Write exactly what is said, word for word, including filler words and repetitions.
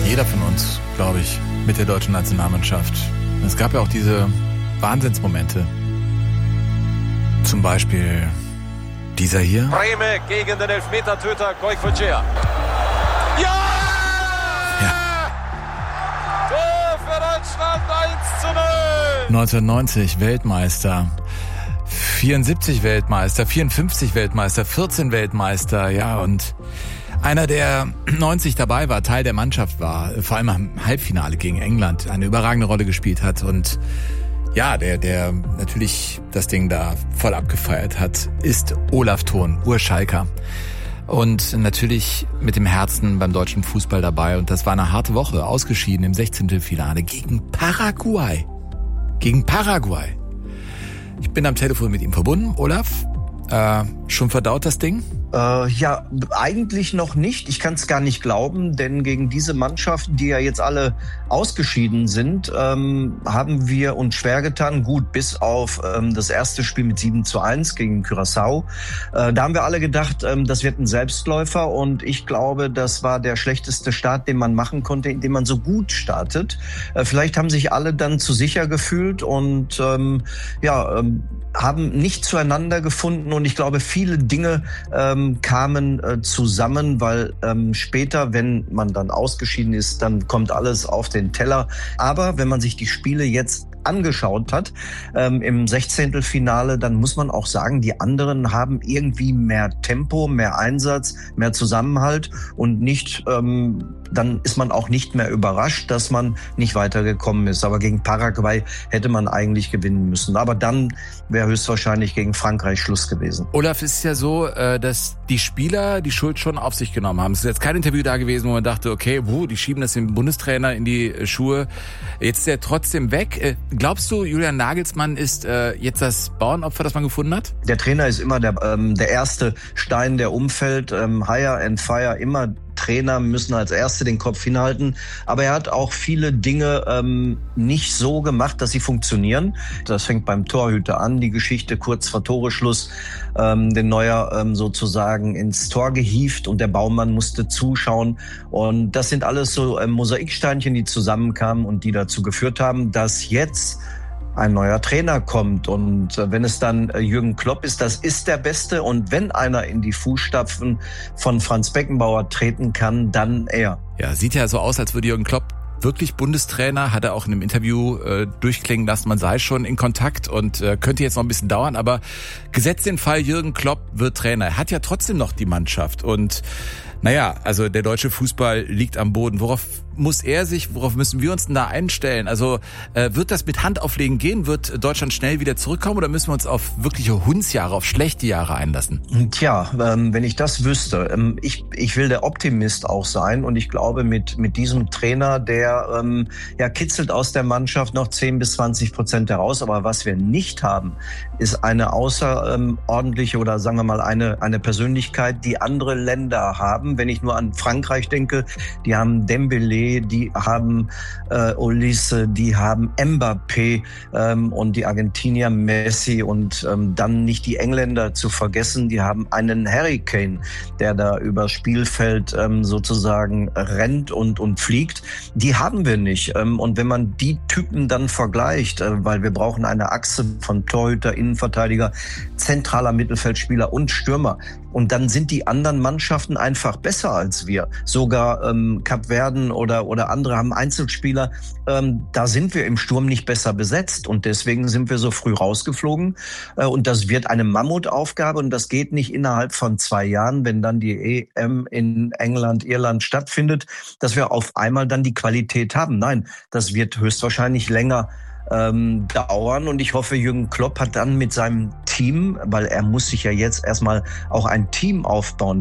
jeder von uns, glaube ich, mit der deutschen Nationalmannschaft. Es gab ja auch diese Wahnsinnsmomente. Zum Beispiel dieser hier. Brehme gegen den Elfmetertöter Goicoechea. Ja! Ja. Tor für Deutschland, eins zu null. neunzehnhundertneunzig Weltmeister. vierundsiebzig Weltmeister, vierundfünfzig Weltmeister, vierzehn Weltmeister, ja, und einer, der neunzig dabei war, Teil der Mannschaft war, vor allem im Halbfinale gegen England eine überragende Rolle gespielt hat und ja, der, der natürlich das Ding da voll abgefeiert hat, ist Olaf Thon, Urschalker. Und natürlich mit dem Herzen beim deutschen Fußball dabei. Und das war eine harte Woche, ausgeschieden im Sechzehntelfinale gegen Paraguay. Gegen Paraguay. Ich bin am Telefon mit ihm verbunden. Olaf, äh, schon verdaut das Ding? Äh, ja, eigentlich noch nicht. Ich kann es gar nicht glauben, denn gegen diese Mannschaften, die ja jetzt alle ausgeschieden sind, ähm, haben wir uns schwer getan. Gut, bis auf ähm, das erste Spiel mit sieben zu eins gegen Curaçao. Äh, da haben wir alle gedacht, ähm, das wird ein Selbstläufer und ich glaube, das war der schlechteste Start, den man machen konnte, indem man so gut startet. Äh, vielleicht haben sich alle dann zu sicher gefühlt und ähm, ja, ähm, haben nicht zueinander gefunden und ich glaube, viele Dinge ähm, kamen äh, zusammen, weil ähm, später, wenn man dann ausgeschieden ist, dann kommt alles auf den Teller. Aber wenn man sich die Spiele jetzt angeschaut hat, ähm, im Sechzehntelfinale, dann muss man auch sagen, die anderen haben irgendwie mehr Tempo, mehr Einsatz, mehr Zusammenhalt und nicht, ähm, dann ist man auch nicht mehr überrascht, dass man nicht weitergekommen ist. Aber gegen Paraguay hätte man eigentlich gewinnen müssen. Aber dann wäre höchstwahrscheinlich gegen Frankreich Schluss gewesen. Olaf, es ist ja so, dass die Spieler die Schuld schon auf sich genommen haben. Es ist jetzt kein Interview da gewesen, wo man dachte, okay, wuh, die schieben das dem Bundestrainer in die Schuhe. Jetzt ist er trotzdem weg. Glaubst du, Julian Nagelsmann ist äh, jetzt das Bauernopfer, das man gefunden hat? Der Trainer ist immer der, ähm, der erste Stein, der umfällt. Ähm, hire and fire, immer Trainer müssen als Erste den Kopf hinhalten. Aber er hat auch viele Dinge ähm, nicht so gemacht, dass sie funktionieren. Das fängt beim Torhüter an, die Geschichte kurz vor Toreschluss, ähm, den Neuer ähm, sozusagen ins Tor gehievt und der Baumann musste zuschauen. Und das sind alles so ähm, Mosaiksteinchen, die zusammenkamen und die dazu geführt haben, dass jetzt ein neuer Trainer kommt. Und äh, wenn es dann äh, Jürgen Klopp ist, das ist der Beste. Und wenn einer in die Fußstapfen von Franz Beckenbauer treten kann, dann er. Ja, sieht ja so aus, als würde Jürgen Klopp wirklich Bundestrainer, hat er auch in einem Interview äh, durchklingen lassen, man sei schon in Kontakt und äh, könnte jetzt noch ein bisschen dauern, aber gesetzt den Fall, Jürgen Klopp wird Trainer. Er hat ja trotzdem noch die Mannschaft und naja, also der deutsche Fußball liegt am Boden. Worauf muss er sich, worauf müssen wir uns denn da einstellen? Also äh, wird das mit Handauflegen gehen? Wird Deutschland schnell wieder zurückkommen oder müssen wir uns auf wirkliche Hundsjahre, auf schlechte Jahre einlassen? Tja, ähm, wenn ich das wüsste. Ähm, ich, ich will der Optimist auch sein und ich glaube mit, mit diesem Trainer, der ähm, ja, kitzelt aus der Mannschaft noch zehn bis zwanzig Prozent heraus. Aber was wir nicht haben, ist eine außerordentliche oder sagen wir mal eine, eine Persönlichkeit, die andere Länder haben. Wenn ich nur an Frankreich denke, die haben Dembélé, die haben äh, Olise, die haben Mbappé ähm, und die Argentinier Messi und ähm, dann nicht die Engländer zu vergessen, die haben einen Harry Kane, der da übers Spielfeld ähm, sozusagen rennt und, und fliegt. Die haben wir nicht. Ähm, und wenn man die Typen dann vergleicht, äh, weil wir brauchen eine Achse von Torhüter, Innenverteidiger, zentraler Mittelfeldspieler und Stürmer. Und dann sind die anderen Mannschaften einfach besser als wir. Sogar ähm, Kapverden oder oder andere haben Einzelspieler. Ähm, da sind wir im Sturm nicht besser besetzt. Und deswegen sind wir so früh rausgeflogen. Äh, und das wird eine Mammutaufgabe. Und das geht nicht innerhalb von zwei Jahren, wenn dann die E M in England, Irland stattfindet, dass wir auf einmal dann die Qualität haben. Nein, das wird höchstwahrscheinlich länger Ähm, dauern und ich hoffe, Jürgen Klopp hat dann mit seinem Team, weil er muss sich ja jetzt erstmal auch ein Team aufbauen.